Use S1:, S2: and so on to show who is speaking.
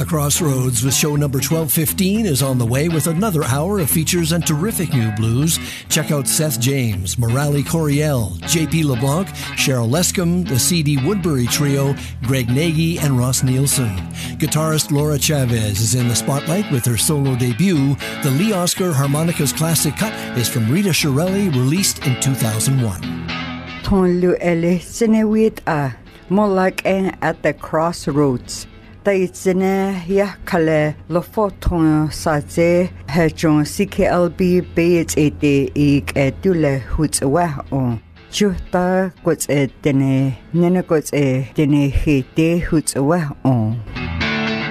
S1: The Crossroads with show number 1215 is on the way with another hour of features and terrific new blues. Check out Seth James, Morale Coriel, J.P. LeBlanc, Cheryl Lescombe, the C.D. Woodbury Trio, Greg Nagy, and Ross Nielsen. Guitarist Laura Chavez is in the spotlight with her solo debut. The Lee Oscar Harmonicas Classic Cut is from Rita Shirelli, released in 2001.
S2: Ton lu ele sinewit a molak at the Crossroads. Taitsine ya kale lo foton saze hejon CKLB beit ete ik etule hutwa on chuta gots etene nene gots etene hete hutwa on